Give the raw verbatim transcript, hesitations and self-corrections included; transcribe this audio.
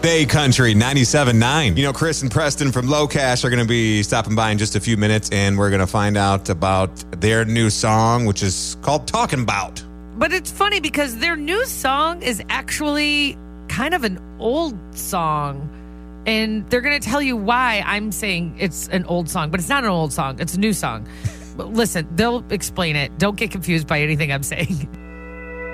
Bay Country ninety-seven point nine. You know, Chris and Preston from Low Cash are going to be stopping by in just a few minutes, and we're going to find out about their new song, which is called Talking About. But it's funny because their new song is actually kind of an old song. And they're going to tell you why I'm saying it's an old song. But it's not an old song. It's a new song. Listen, they'll explain it. Don't get confused by anything I'm saying.